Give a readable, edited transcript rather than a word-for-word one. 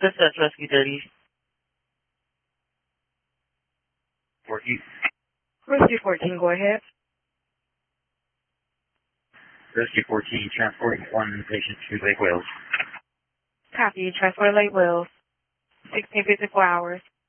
This is Rescue 30. 14. Rescue 14, go ahead. Rescue 14, transporting one patient to Lake Wales. Copy. Transport to Lake Wales. 1654 hours.